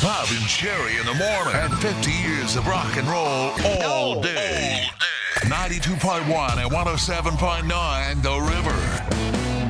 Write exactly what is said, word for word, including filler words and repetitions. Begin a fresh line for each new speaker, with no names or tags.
Bob and Jerry in the morning. And fifty years of rock and roll all day. ninety-two point one and one oh seven point nine The River.